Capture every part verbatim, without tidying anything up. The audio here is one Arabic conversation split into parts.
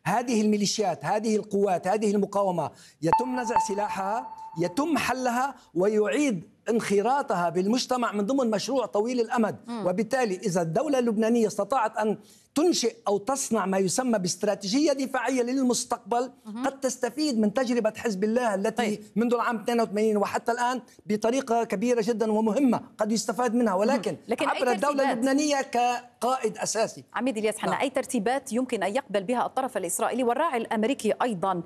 هذه الميليشيات، هذه القوات، هذه المقاومة يتم نزع سلاحها، يتم حلها ويعيد انخراطها بالمجتمع من ضمن مشروع طويل الأمد. م. وبالتالي إذا الدولة اللبنانية استطاعت أن تنشئ أو تصنع ما يسمى باستراتيجية دفاعية للمستقبل، م. قد تستفيد من تجربة حزب الله التي طيب. منذ العام اثنين وثمانين وحتى الآن بطريقة كبيرة جدا ومهمة قد يستفاد منها، ولكن لكن عبر الدولة اللبنانية كقائد أساسي. عميد إلياس حنا، أي ترتيبات يمكن أن يقبل بها الطرف الإسرائيلي والراعي الأمريكي أيضا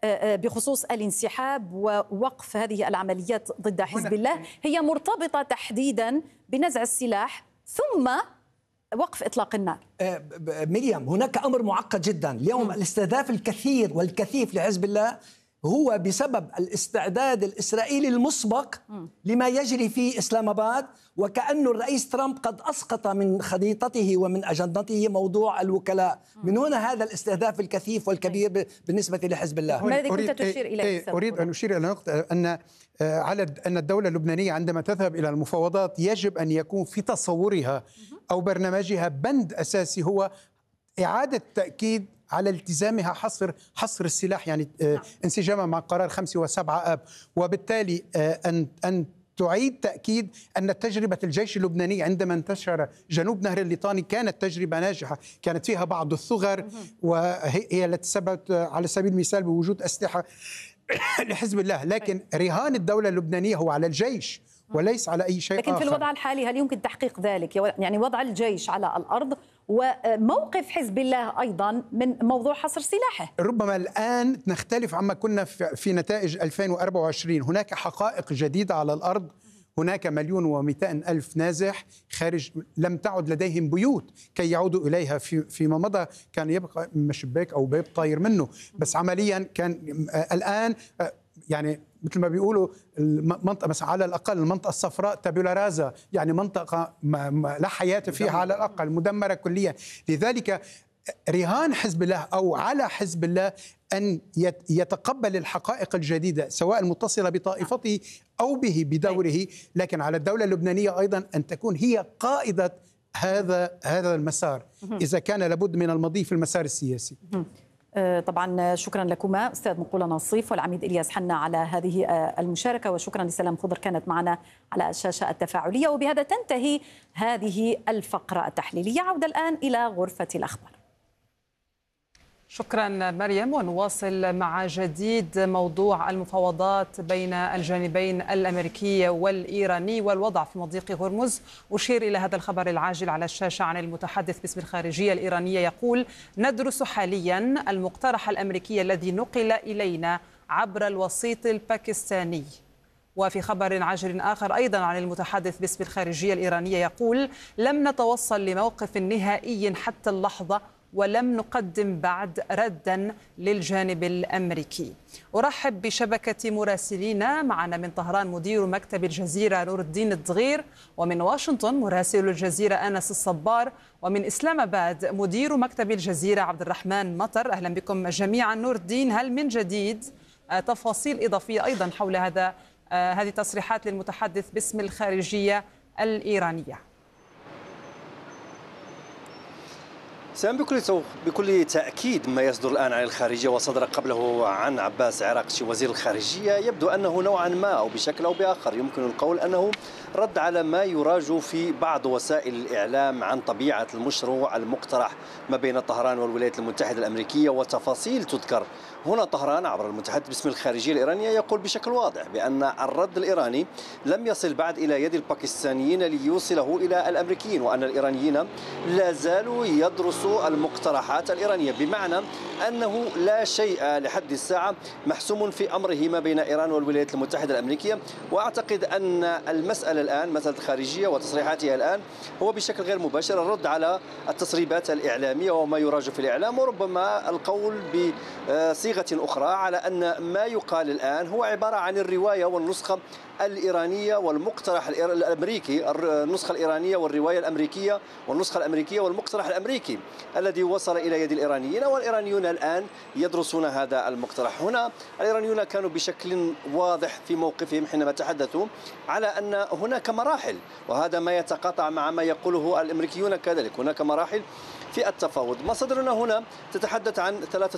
بخصوص الانسحاب ووقف هذه العمليات ضد حزب الله هي مرتبطة تحديدا بنزع السلاح ثم وقف إطلاق النار؟ مريم، هناك أمر معقد جدا اليوم. م. الاستهداف الكثير والكثيف لحزب الله هو بسبب الاستعداد الإسرائيلي المسبق م. لما يجري في إسلام آباد، وكأن الرئيس ترامب قد أسقط من خريطته ومن أجندته موضوع الوكلاء. م. من هنا هذا الاستهداف الكثيف والكبير بالنسبة لحزب الله. ماذا كنت تشير إليه؟ أريد أن أشير إلى نقطة أن على أن الدولة اللبنانية عندما تذهب إلى المفاوضات يجب أن يكون في تصورها أو برنامجها بند أساسي هو إعادة تأكيد على التزامها حصر حصر السلاح، يعني انسجامها مع قرار خمسة وسبعة آب، وبالتالي أن أن تعيد تأكيد أن تجربة الجيش اللبناني عندما انتشر جنوب نهر الليطاني كانت تجربة ناجحة، كانت فيها بعض الثغر وهي التي سببت على سبيل المثال بوجود أسلحة لحزب الله، لكن رهان الدولة اللبنانية هو على الجيش وليس على أي شيء لكن آخر. في الوضع الحالي هل يمكن تحقيق ذلك؟ يعني وضع الجيش على الأرض وموقف حزب الله أيضا من موضوع حصر سلاحه. ربما الآن نختلف عما كنا في نتائج ألفين وأربعة وعشرين، هناك حقائق جديدة على الأرض، هناك مليون ومئتين ألف نازح خارج لم تعد لديهم بيوت كي يعودوا إليها. في فيما مضى كان يبقى شباك أو باب طاير منه، بس عمليا كان الآن يعني مثل ما بيقولوا المنطقة مثلا على الأقل المنطقة الصفراء تابولا رازا، يعني منطقة ما لا حياة فيها على الأقل، مدمرة كليا. لذلك رهان حزب الله أو على حزب الله أن يتقبل الحقائق الجديدة سواء المتصلة بطائفته أو به بدوره، لكن على الدولة اللبنانية أيضا أن تكون هي قائدة هذا هذا المسار إذا كان لابد من المضي في المسار السياسي. طبعا شكرا لكما أستاذ مقولة نصيف والعميد إلياس حنا على هذه المشاركة، وشكرا لسلام خضر كانت معنا على الشاشة التفاعلية. وبهذا تنتهي هذه الفقرة التحليلية. عودة الآن إلى غرفة الأخبار. شكرا مريم، ونواصل مع جديد موضوع المفاوضات بين الجانبين الأمريكي والإيراني والوضع في مضيق هرمز. أشير إلى هذا الخبر العاجل على الشاشة عن المتحدث باسم الخارجية الإيرانية يقول: ندرس حاليا المقترح الأمريكي الذي نقل إلينا عبر الوسيط الباكستاني. وفي خبر عاجل آخر أيضا عن المتحدث باسم الخارجية الإيرانية يقول: لم نتوصل لموقف نهائي حتى اللحظة ولم نقدم بعد ردا للجانب الأمريكي. أرحب بشبكة مراسلينا، معنا من طهران مدير مكتب الجزيرة نور الدين الدغير، ومن واشنطن مراسل الجزيرة أنس الصبار، ومن إسلام آباد مدير مكتب الجزيرة عبد الرحمن مطر. أهلا بكم جميعا. نور الدين، هل من جديد تفاصيل إضافية أيضا حول هذا هذه التصريحات للمتحدث باسم الخارجية الإيرانية؟ سام، بكل بكل تأكيد ما يصدر الآن عن الخارجية وصدر قبله عن عباس عراقشي وزير الخارجية يبدو أنه نوعا ما أو بشكل أو بآخر يمكن القول أنه رد على ما يراج في بعض وسائل الإعلام عن طبيعة المشروع المقترح ما بين طهران والولايات المتحدة الأمريكية، وتفاصيل تذكر هنا. طهران عبر المتحدث باسم الخارجية الإيرانية يقول بشكل واضح بأن الرد الإيراني لم يصل بعد إلى يد الباكستانيين ليوصله إلى الأمريكيين، وأن الإيرانيين لا زالوا يدرسوا المقترحات الإيرانية، بمعنى أنه لا شيء لحد الساعة محسوم في أمره ما بين إيران والولايات المتحدة الأمريكية. وأعتقد أن المسألة الآن مسألة الخارجية وتصريحاتها الآن هو بشكل غير مباشر الرد على التسريبات الإعلامية وما يراج في الإعلام، وربما القول بصيغة أخرى على أن ما يقال الآن هو عبارة عن الرواية والنسخة الإيرانية والمقترح الأمريكي، النسخة الإيرانية والرواية الأمريكية والنسخة الأمريكية والمقترح الأمريكي الذي وصل إلى يد الإيرانيين، والإيرانيون الآن يدرسون هذا المقترح. هنا الإيرانيون كانوا بشكل واضح في موقفهم حينما تحدثوا على أن هناك مراحل، وهذا ما يتقاطع مع ما يقوله الأمريكيون كذلك. هناك مراحل في التفاوض. مصادرنا هنا تتحدث عن ثلاثة